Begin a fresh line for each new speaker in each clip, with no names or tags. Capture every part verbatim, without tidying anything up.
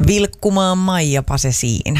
Vilkkumaan Maijapa se siinä.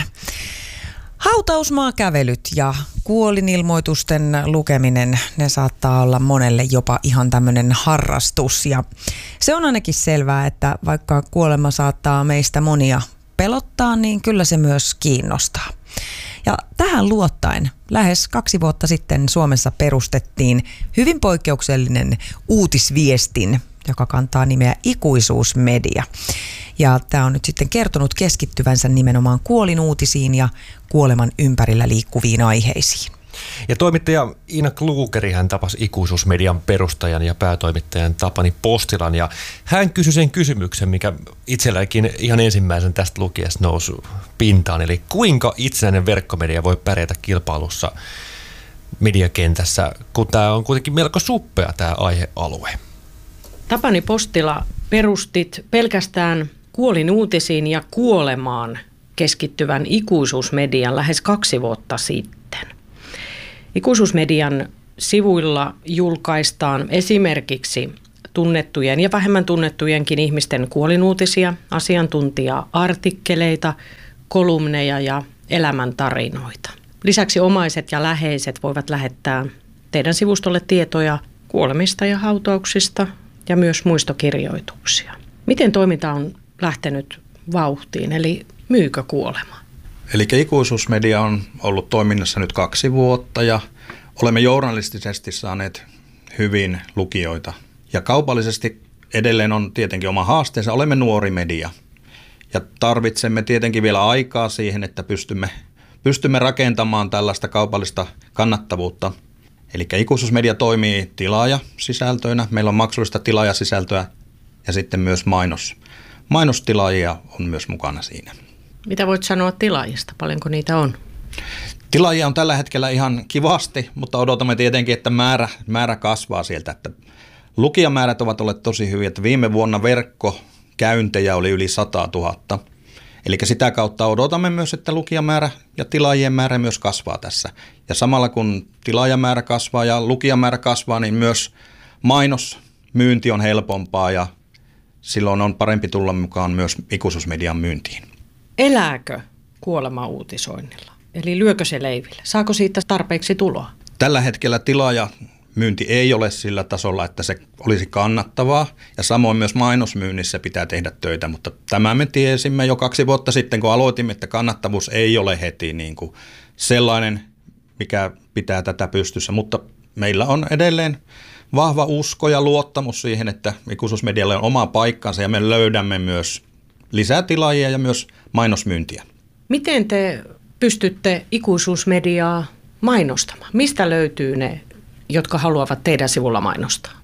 Hautausmaakävelyt ja kuolinilmoitusten lukeminen, ne saattaa olla monelle jopa ihan tämmöinen harrastus. Ja se on ainakin selvää, että vaikka kuolema saattaa meistä monia pelottaa, niin kyllä se myös kiinnostaa. Ja tähän luottaen lähes kaksi vuotta sitten Suomessa perustettiin hyvin poikkeuksellinen uutisviestin, joka kantaa nimeä Ikuisuusmedia. Ja tämä on nyt sitten kertonut keskittyvänsä nimenomaan kuolinuutisiin ja kuoleman ympärillä liikkuviin aiheisiin.
Ja toimittaja Iina Klugeri, hän tapasi Ikuisuusmedian perustajan ja päätoimittajan Tapani Postilan. Ja hän kysyi sen kysymyksen, mikä itselläkin ihan ensimmäisen tästä lukiessa nousi pintaan. Eli kuinka itsenäinen verkkomedia voi pärjätä kilpailussa mediakentässä, kun tämä on kuitenkin melko suppea tämä aihealue.
Tapani Postila, perustit pelkästään kuolinuutisiin ja kuolemaan keskittyvän Ikuisuusmedian lähes kaksi vuotta sitten. Ikuisuusmedian sivuilla julkaistaan esimerkiksi tunnettujen ja vähemmän tunnettujenkin ihmisten kuolinuutisia, asiantuntija-artikkeleita, kolumneja ja elämäntarinoita. Lisäksi omaiset ja läheiset voivat lähettää teidän sivustolle tietoja kuolemista ja hautauksista ja myös muistokirjoituksia. Miten toiminta on lähtenyt vauhtiin, eli myykö kuolema?
Eli Ikuisuusmedia on ollut toiminnassa nyt kaksi vuotta ja olemme journalistisesti saaneet hyvin lukijoita. Ja kaupallisesti edelleen on tietenkin oma haasteensa. Olemme nuori media ja tarvitsemme tietenkin vielä aikaa siihen, että pystymme, pystymme rakentamaan tällaista kaupallista kannattavuutta. Eli Ikuisuusmedia toimii tilaajasisältöinä. Meillä on maksullista tilaajasisältöä ja sitten myös mainos. Mainostilaajia on myös mukana siinä.
Mitä voit sanoa tilaajista? Paljonko niitä on?
Tilaajia on tällä hetkellä ihan kivasti, mutta odotamme tietenkin, että määrä, määrä kasvaa sieltä. Että lukijamäärät ovat olleet tosi hyviä. Että viime vuonna verkkokäyntejä oli yli sata tuhatta. Eli sitä kautta odotamme myös, että lukijamäärä ja tilaajien määrä myös kasvaa tässä. Ja samalla kun tilaajamäärä kasvaa ja lukijamäärä kasvaa, niin myös mainosmyynti on helpompaa ja silloin on parempi tulla mukaan myös Ikuisuusmedian myyntiin.
Elääkö kuolema uutisoinnilla? Eli lyökö se leiville? Saako siitä tarpeeksi tuloa?
Tällä hetkellä tilaajamyynti ei ole sillä tasolla, että se olisi kannattavaa. Ja samoin myös mainosmyynnissä pitää tehdä töitä, mutta tämä me tiesimme jo kaksi vuotta sitten, kun aloitimme, että kannattavuus ei ole heti niin kuin sellainen, mikä pitää tätä pystyssä. Mutta meillä on edelleen vahva usko ja luottamus siihen, että Ikuisuusmedialle on oma paikkansa ja me löydämme myös lisää tilaajia ja myös mainosmyyntiä.
Miten te pystytte Ikuisuusmediaa mainostamaan? Mistä löytyy ne, jotka haluavat teidän sivulla mainostaa?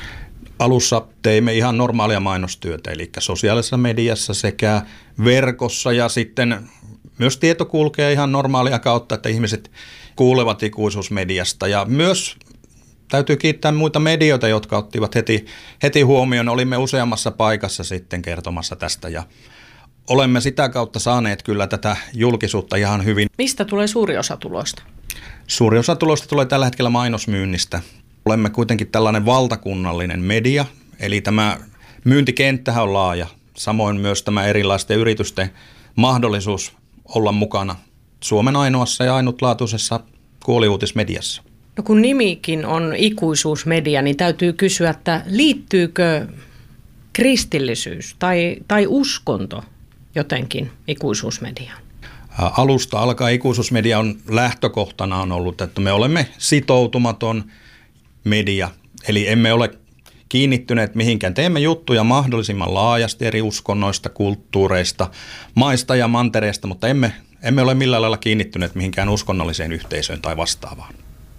Alussa teimme ihan normaalia mainostyötä, eli sosiaalisessa mediassa sekä verkossa ja sitten myös tieto kulkee ihan normaalia kautta, että ihmiset kuulevat Ikuisuusmediasta ja myös täytyy kiittää muita medioita, jotka ottivat heti, heti huomioon. Olimme useammassa paikassa sitten kertomassa tästä ja olemme sitä kautta saaneet kyllä tätä julkisuutta ihan hyvin.
Mistä tulee suuri osa tuloista?
Suuri osa tuloista tulee tällä hetkellä mainosmyynnistä. Olemme kuitenkin tällainen valtakunnallinen media, eli tämä myyntikenttähän on laaja. Samoin myös tämä erilaisten yritysten mahdollisuus olla mukana Suomen ainoassa ja ainutlaatuisessa kuoliuutismediassa.
No kun nimikin on Ikuisuusmedia, niin täytyy kysyä, että liittyykö kristillisyys tai, tai uskonto jotenkin Ikuisuusmediaan?
Alusta alkaen Ikuisuusmedia on lähtökohtana on ollut, että me olemme sitoutumaton media, eli emme ole kiinnittyneet mihinkään. Teemme juttuja mahdollisimman laajasti eri uskonnoista, kulttuureista, maista ja mantereista, mutta emme, emme ole millään lailla kiinnittyneet mihinkään uskonnolliseen yhteisöön tai vastaavaan.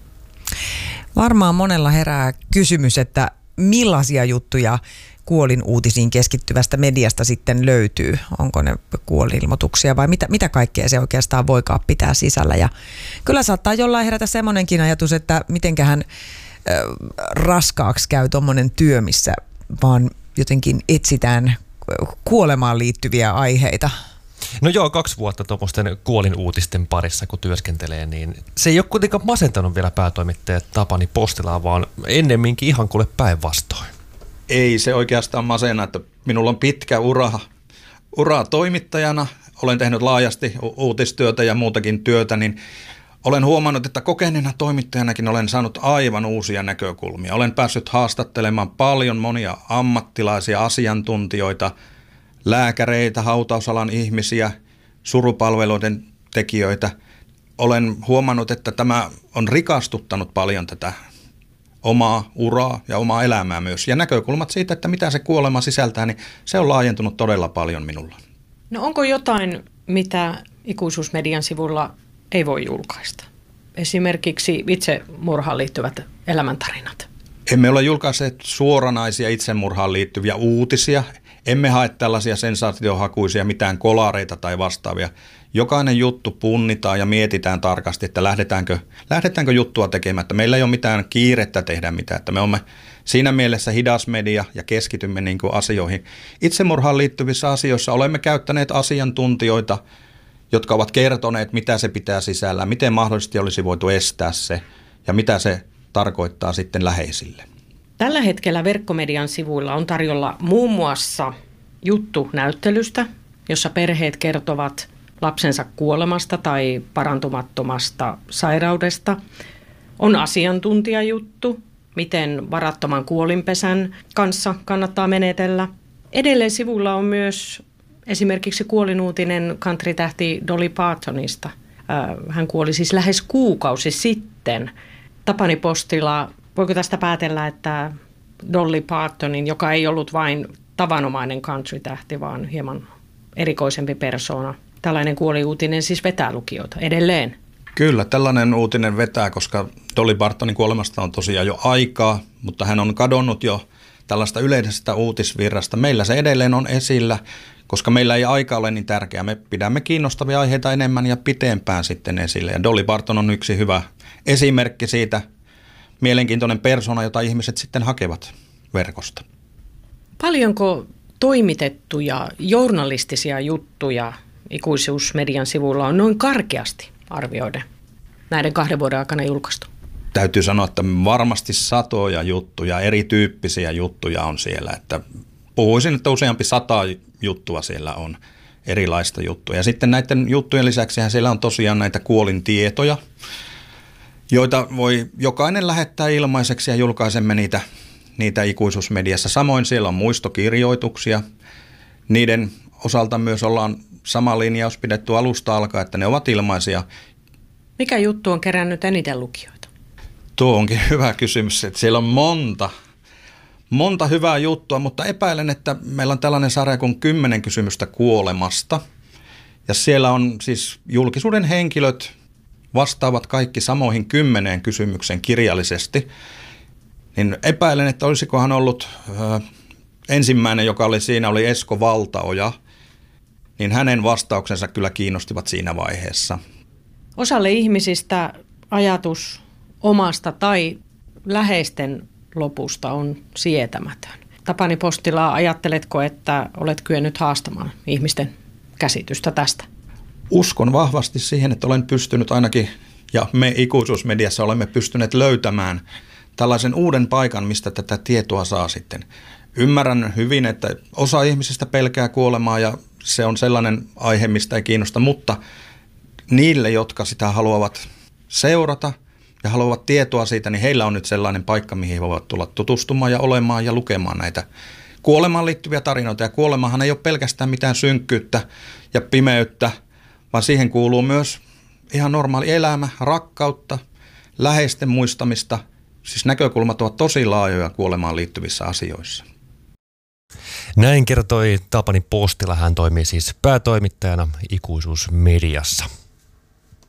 Varmaan monella herää kysymys, että millaisia juttuja kuolinuutisiin keskittyvästä mediasta sitten löytyy? Onko ne kuoli-ilmoituksia vai mitä, mitä kaikkea se oikeastaan voikaan pitää sisällä? Ja kyllä saattaa jollain herätä semmoinenkin ajatus, että mitenköhän äh, raskaaksi käy tommonen työ, missä vaan jotenkin etsitään kuolemaan liittyviä aiheita.
No joo, kaksi vuotta tuommoisten kuolinuutisten parissa, kun työskentelee, niin se ei ole kuitenkaan masentanut vielä päätoimittaja Tapani Postilaa, vaan ennemminkin ihan kuule päinvastoin.
Ei se oikeastaan masenna, että minulla on pitkä ura Uraa toimittajana, olen tehnyt laajasti uutistyötä ja muutakin työtä, niin olen huomannut, että kokeneena toimittajanakin olen saanut aivan uusia näkökulmia. Olen päässyt haastattelemaan paljon monia ammattilaisia, asiantuntijoita, lääkäreitä, hautausalan ihmisiä, surupalveluiden tekijöitä. Olen huomannut, että tämä on rikastuttanut paljon tätä omaa uraa ja omaa elämää myös. Ja näkökulmat siitä, että mitä se kuolema sisältää, niin se on laajentunut todella paljon minulla.
No onko jotain, mitä Ikuisuusmedian sivulla ei voi julkaista? Esimerkiksi itsemurhaan liittyvät elämäntarinat.
Emme ole julkaisseet suoranaisia itsemurhaan liittyviä uutisia. Emme hae tällaisia sensaatiohakuisia mitään kolareita tai vastaavia. Jokainen juttu punnitaan ja mietitään tarkasti, että lähdetäänkö, lähdetäänkö juttua tekemään. Että meillä ei ole mitään kiirettä tehdä mitään. Että me olemme siinä mielessä hidas media ja keskitymme niin kuin asioihin. Itsemurhaan liittyvissä asioissa olemme käyttäneet asiantuntijoita, jotka ovat kertoneet, mitä se pitää sisällä, miten mahdollisesti olisi voitu estää se ja mitä se tarkoittaa sitten läheisille.
Tällä hetkellä Verkkomedian sivuilla on tarjolla muun muassa juttu näyttelystä, jossa perheet kertovat lapsensa kuolemasta tai parantumattomasta sairaudesta. On asiantuntijajuttu, miten varattoman kuolinpesän kanssa kannattaa menetellä. Edelleen sivulla on myös esimerkiksi kuolinuutinen country-tähti Dolly Partonista. Hän kuoli siis lähes kuukausi sitten. Tapani Postila, voiko tästä päätellä, että Dolly Partonin, joka ei ollut vain tavanomainen country-tähti, vaan hieman erikoisempi persoona, tällainen kuoliuutinen siis vetää lukijoita edelleen?
Kyllä, tällainen uutinen vetää, koska Dolly Partonin kuolemasta on tosiaan jo aikaa, mutta hän on kadonnut jo tällaista yleisestä uutisvirrasta. Meillä se edelleen on esillä, koska meillä ei aika ole niin tärkeää. Me pidämme kiinnostavia aiheita enemmän ja pitempään sitten esille. Ja Dolly Parton on yksi hyvä esimerkki siitä, mielenkiintoinen persona, jota ihmiset sitten hakevat verkosta.
Paljonko toimitettuja journalistisia juttuja Ikuisuusmedian sivulla on noin karkeasti arvioiden näiden kahden vuoden aikana julkaistu?
Täytyy sanoa, että varmasti satoja juttuja, erityyppisiä juttuja on siellä. Että puhuisin, että useampi sata juttua siellä on, erilaista juttuja. Ja sitten näiden juttujen lisäksi siellä on tosiaan näitä kuolintietoja, joita voi jokainen lähettää ilmaiseksi ja julkaisemme niitä, niitä Ikuisuusmediassa. Samoin siellä on muistokirjoituksia. Niiden osalta myös ollaan sama linjaus pidetty alusta alkaen, että ne ovat ilmaisia.
Mikä juttu on kerännyt eniten lukijoita?
Tuo onkin hyvä kysymys. Että siellä on monta, monta hyvää juttua, mutta epäilen, että meillä on tällainen sarja kuin kymmenen kysymystä kuolemasta. Ja siellä on siis julkisuuden henkilöt vastaavat kaikki samoihin kymmeneen kysymykseen kirjallisesti. Niin epäilen, että olisikohan ollut ö, ensimmäinen, joka oli siinä, oli Esko Valtaoja. Niin hänen vastauksensa kyllä kiinnostivat siinä vaiheessa.
Osalle ihmisistä ajatus omasta tai läheisten lopusta on sietämätön. Tapani Postila, ajatteletko, että olet kyennyt haastamaan ihmisten käsitystä tästä?
Uskon vahvasti siihen, että olen pystynyt ainakin, ja me Ikuisuusmediassa olemme pystyneet löytämään tällaisen uuden paikan, mistä tätä tietoa saa sitten. Ymmärrän hyvin, että osa ihmisistä pelkää kuolemaa ja se on sellainen aihe, mistä ei kiinnosta, mutta niille, jotka sitä haluavat seurata ja haluavat tietoa siitä, niin heillä on nyt sellainen paikka, mihin he voivat tulla tutustumaan ja olemaan ja lukemaan näitä kuolemaan liittyviä tarinoita. Ja kuolemahan ei ole pelkästään mitään synkkyyttä ja pimeyttä, vaan siihen kuuluu myös ihan normaali elämä, rakkautta, läheisten muistamista. Siis näkökulmat ovat tosi laajoja kuolemaan liittyvissä asioissa.
Näin kertoi Tapani Postila. Hän toimii siis päätoimittajana Ikuisuusmediassa.